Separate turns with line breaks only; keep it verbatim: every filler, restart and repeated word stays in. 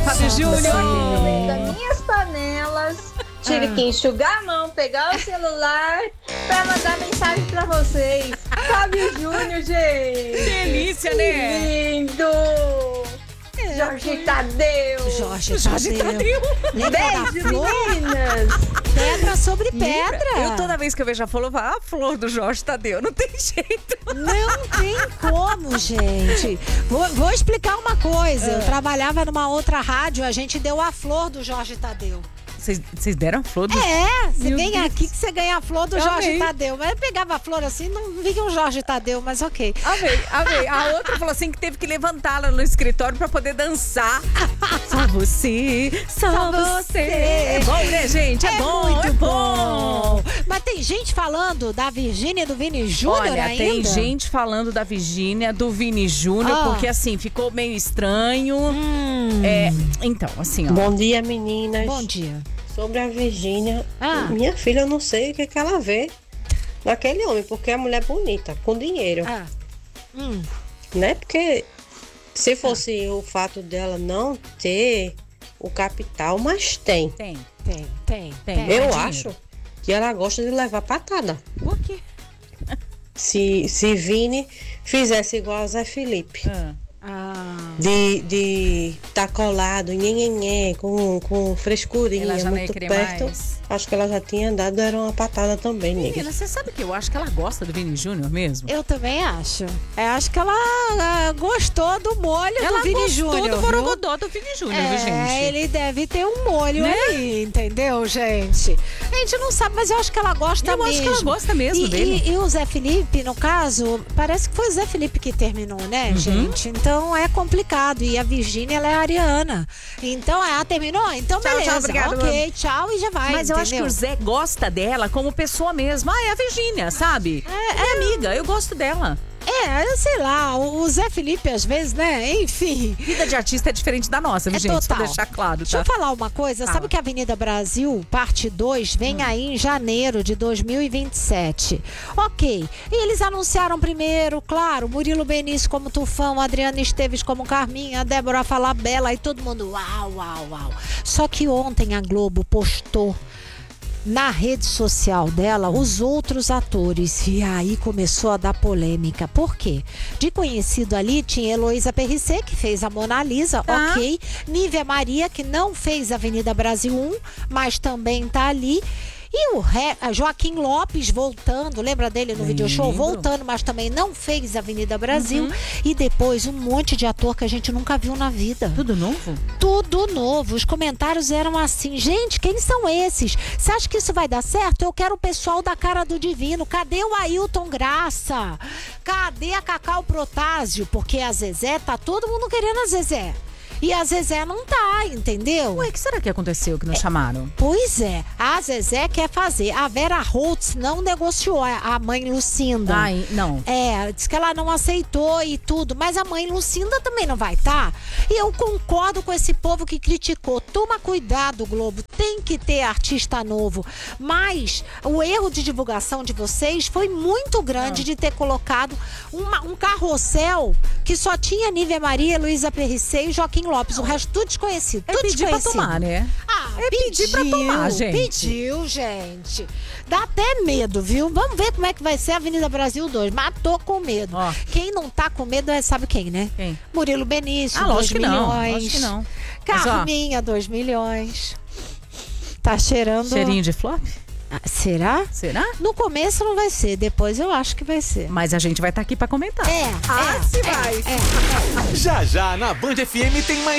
Fábio Júnior.
No meio das minhas panelas, tive
Ah.
que enxugar a mão, pegar o celular pra mandar mensagem pra vocês. Fábio Júnior, gente.
Delícia, né?
Lindo. Jorge Tadeu.
Jorge,
Jorge
Tadeu.
Tadeu.
Lembra da
Beijo,
flor?
meninas.
Pedra sobre pedra.
Eu toda vez que eu vejo a flor, eu falo, ah, a flor do Jorge Tadeu, não tem jeito.
Não tem como, gente. Vou, vou explicar uma coisa. Eu trabalhava numa outra rádio, a gente deu a flor do Jorge Tadeu.
Vocês deram a flor do...
É, você
Meu
vem
Deus.
aqui que você ganha a flor do
Eu
Jorge
amei.
Tadeu. Mas eu pegava a flor assim, não vinha o Jorge Tadeu, mas ok.
Amei, amei. A outra falou assim que teve que levantá-la no escritório pra poder dançar. Só você, só,
Só
você.
você.
É bom, né, gente? É, bom,
muito
é bom.
Mas tem gente falando da Virgínia e do Vini Júnior
Olha,
ainda?
tem gente falando da Virgínia, do Vini Júnior,
Ah.
porque assim, ficou meio estranho.
Hum,
É, então, assim, ó.
Bom dia, meninas.
bom dia.
Sobre a Virgínia,
Ah.
minha filha, eu não sei o que, que ela vê naquele homem, porque é mulher bonita, com dinheiro,
Ah. Hum.
né? Porque se fosse o fato dela não ter o capital, mas tem.
Tem.
Tem, tem,
Tem.
tem.
Eu
dinheiro.
acho que ela gosta de levar patada.
Por quê?
Se, se Vini fizesse igual a Zé Felipe,
Ah.
Ah.
de de tá colado, nhenhenhé, com, com frescurinha,
Ela já não ia
muito
querer
perto,
mais.
acho que ela já tinha dado, era uma patada também nele.
Menina, você sabe que eu acho que ela gosta do Vini Júnior mesmo?
Eu também acho. Eu acho que ela ah, gostou do molho
Ela
do Vini
gostou
Júnior.
do
viu?
borogodó do Vini Júnior, viu,
É,
gente?
ele deve ter um molho
Né?
aí, entendeu, gente? A gente não sabe, mas eu acho que ela gosta
Eu
mesmo.
acho que ela gosta mesmo
e,
dele.
E, e o Zé Felipe, no caso, parece que foi o Zé Felipe que terminou, né,
Uhum.
gente? Então é complicado. E a Virgínia, ela é ariana. Então, ela terminou? Então,
Tchau,
beleza.
tchau, obrigada,
ok, tchau e já vai,
Mas eu acho que
entendeu?
o Zé gosta dela como pessoa mesmo. Ah, é a Virgínia, sabe? É, é amiga, eu gosto dela.
É, eu sei lá, o o Zé Felipe, às vezes, né? Enfim.
Vida de artista é diferente da nossa, viu,
É
gente? Só
total.
pra deixar claro,
Deixa
tá?
eu falar uma coisa.
Fala.
Sabe que a Avenida Brasil, parte dois, vem
Hum.
aí em janeiro de dois mil e vinte e sete. Ok. E eles anunciaram primeiro, claro, Murilo Benício como Tufão, Adriana Esteves como Carminha, Débora Falabella e todo mundo uau, uau, uau. Só que ontem a Globo postou na rede social dela os outros atores. E aí começou a dar polêmica. Por quê? De conhecido ali tinha Heloísa Perricet, que fez a Mona Lisa,
Tá.
ok. Nívia Maria, que não fez Avenida Brasil um, mas também tá ali. E o Re... a Joaquim Lopes voltando, lembra dele no video show?
Lembro.
Voltando, mas também não fez Avenida Brasil.
Uhum.
E depois um monte de ator que a gente nunca viu na vida.
Tudo novo?
Tudo novo. Os comentários eram assim: gente, quem são esses? Você acha que isso vai dar certo? Eu quero o pessoal da Cara do Divino. Cadê o Ailton Graça? Cadê a Cacau Protásio? Porque a Zezé, tá todo mundo querendo a Zezé. E a Zezé não tá, entendeu?
Ué, o que será que aconteceu que não chamaram?
Pois é, a Zezé quer fazer. A Vera Holtz não negociou, a mãe Lucinda.
Ai, não.
É, disse que ela não aceitou e tudo, mas a mãe Lucinda também não vai estar. E eu concordo com esse povo que criticou. Toma cuidado, Globo, tem que ter artista novo. Mas o erro de divulgação de vocês foi muito grande de ter colocado uma- um carrossel que só tinha Nívia Maria, Heloísa Perricet e Joaquim Lopes. O resto tudo desconhecido.
É
tudo
pedir pra
desconhecido.
tomar, né?
Ah,
É pedir pra tomar, gente.
Pediu, gente. Dá até medo, viu? Vamos ver como é que vai ser a Avenida Brasil dois. Matou com medo.
Ó.
Quem não tá com medo é, sabe quem, né?
Quem?
Murilo Benício,
Ah,
dois
lógico que não.
milhões.
Lógico que não. Mas, ó,
Carminha, dois milhões. Tá cheirando...
cheirinho de flop?
Ah, será?
Será?
No começo não vai ser, depois eu acho que vai ser.
Mas a gente vai estar aqui pra comentar.
É,
Ah,
é,
se
é,
vai.
é.
Já já na Band F M tem mais